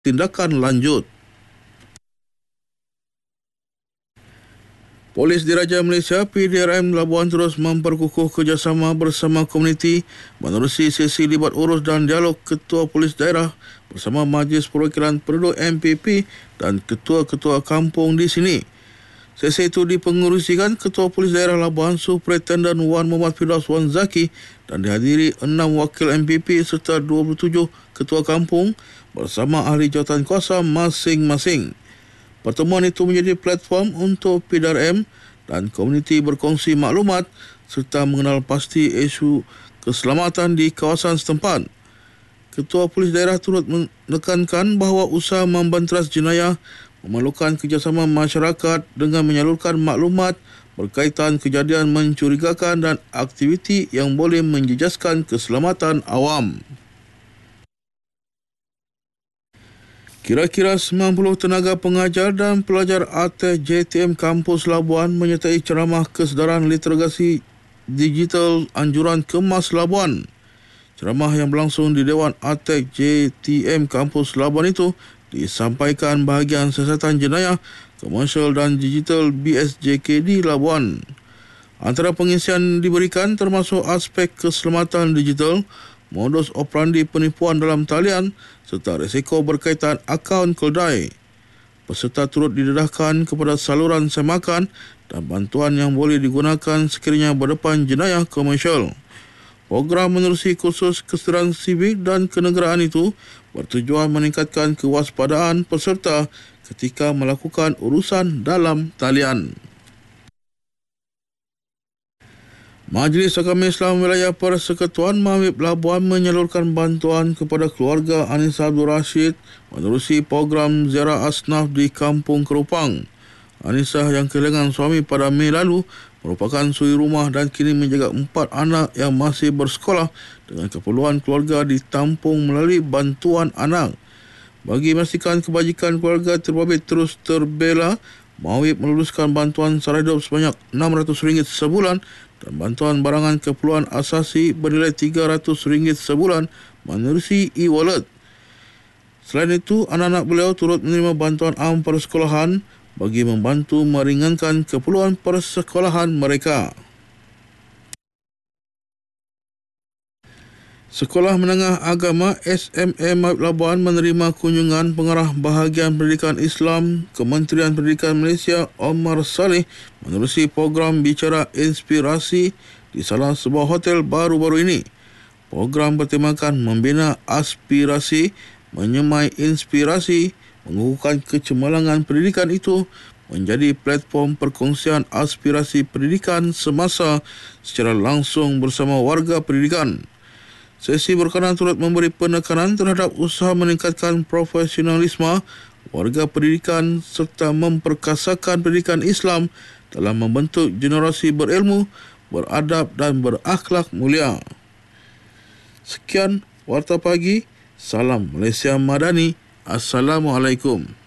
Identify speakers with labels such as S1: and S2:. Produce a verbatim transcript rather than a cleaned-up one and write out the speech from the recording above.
S1: tindakan lanjut. Polis Diraja Malaysia P D R M Labuan terus memperkukuh kerjasama bersama komuniti menerusi sesi libat urus dan dialog Ketua Polis Daerah bersama Majlis Perwakilan Penduduk M P P dan ketua-ketua kampung di sini. Sesi itu dipengerusikan Ketua Polis Daerah Labuan Superintendent Wan Muhammad Firdaus Wan Zaki dan dihadiri enam wakil M P P serta dua puluh tujuh ketua kampung bersama ahli jawatan kuasa masing-masing. Pertemuan itu menjadi platform untuk P D R M dan komuniti berkongsi maklumat serta mengenal pasti isu keselamatan di kawasan setempat. Ketua Polis Daerah turut menekankan bahawa usaha membenteras jenayah memerlukan kerjasama masyarakat dengan menyalurkan maklumat berkaitan kejadian mencurigakan dan aktiviti yang boleh menjejaskan keselamatan awam. Kira-kira sembilan puluh tenaga pengajar dan pelajar artes J T M Kampus Labuan menyertai ceramah kesedaran literasi digital anjuran Kemas Labuan. Ceramah yang berlangsung di Dewan Artes J T M Kampus Labuan itu disampaikan bahagian siasatan jenayah, komersial dan digital B S J K D Labuan. Antara pengisian diberikan termasuk aspek keselamatan digital, modus operandi penipuan dalam talian serta risiko berkaitan akaun keldai. Peserta turut didedahkan kepada saluran semakan dan bantuan yang boleh digunakan sekiranya berdepan jenayah komersial. Program menerusi kursus kesedaran sivik dan kenegaraan itu bertujuan meningkatkan kewaspadaan peserta ketika melakukan urusan dalam talian. Majlis Agama Islam Wilayah Persekutuan Mawib Labuan menyalurkan bantuan kepada keluarga Anis Abdul Rashid menerusi program ziarah asnaf di Kampung Kerupang. Anisah yang kehilangan suami pada Mei lalu merupakan suri rumah dan kini menjaga empat anak yang masih bersekolah dengan keperluan keluarga ditampung melalui bantuan anak. Bagi memastikan kebajikan keluarga terbabit terus terbela, Mawib meluluskan bantuan sara hidup sebanyak enam ratus ringgit sebulan dan bantuan barangan keperluan asasi bernilai tiga ratus ringgit sebulan menerusi e-wallet. Selain itu, anak-anak beliau turut menerima bantuan am persekolahan bagi membantu meringankan keperluan persekolahan mereka. Sekolah Menengah Agama S M A Mawib Labuan menerima kunjungan pengarah bahagian pendidikan Islam Kementerian Pendidikan Malaysia Omar Saleh menerusi program Bicara Inspirasi di salah sebuah hotel baru-baru ini. Program bertemakan membina aspirasi, menyemai inspirasi, mengukuhkan kecemerlangan pendidikan itu menjadi platform perkongsian aspirasi pendidikan semasa secara langsung bersama warga pendidikan. Sesi berkenaan turut memberi penekanan terhadap usaha meningkatkan profesionalisme warga pendidikan serta memperkasakan pendidikan Islam dalam membentuk generasi berilmu, beradab dan berakhlak mulia. Sekian Warta Pagi. Salam Malaysia Madani. Assalamualaikum.